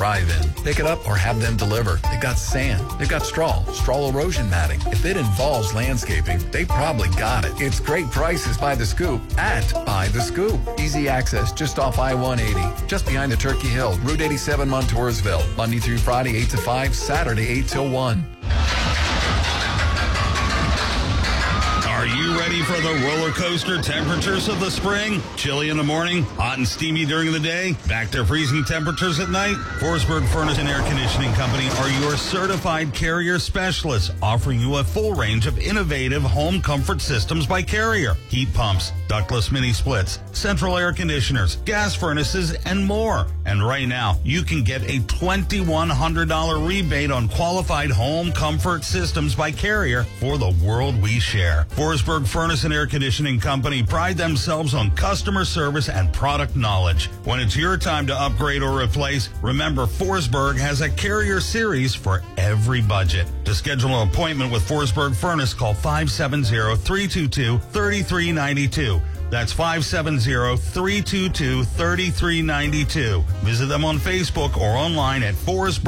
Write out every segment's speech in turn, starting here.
thrive in. Pick it up or have them deliver. They've got sand. They've got straw erosion matting. If it involves landscaping, they probably got it. It's great prices by the scoop at By the Scoop. Easy access just off I-180, just behind the Turkey Hill, Route 87, Montoursville. Monday through Friday, 8 to 5, Saturday, 8 till 1. Are you ready for the roller coaster temperatures of the spring? Chilly in the morning, hot and steamy during the day, back to freezing temperatures at night? Forsberg Furnace and Air Conditioning Company are your certified Carrier specialists, offering you a full range of innovative home comfort systems by Carrier. Heat pumps, ductless mini splits, central air conditioners, gas furnaces, and more. And right now, you can get a $2,100 rebate on qualified home comfort systems by Carrier for the world we share. Forsberg Furnace and Air Conditioning Company pride themselves on customer service and product knowledge. When it's your time to upgrade or replace, remember Forsberg has a Carrier series for every budget. To schedule an appointment with Forsberg Furnace, call 570-322-3392. That's 570-322-3392. Visit them on Facebook or online at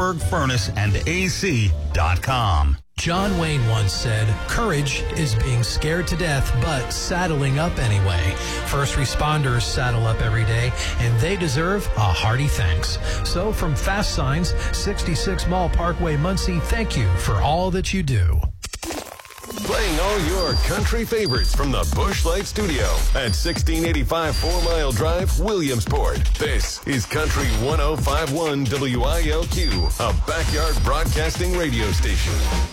forsbergfurnaceandac.com. John Wayne once said, "Courage is being scared to death, but saddling up anyway." First responders saddle up every day, and they deserve a hearty thanks. So from Fast Signs, 66 Mall Parkway, Muncie, thank you for all that you do. Playing all your country favorites from the Busch Light Studio at 1685 4 Mile Drive, Williamsport. This is Country 105.1 WILQ, a backyard broadcasting radio station.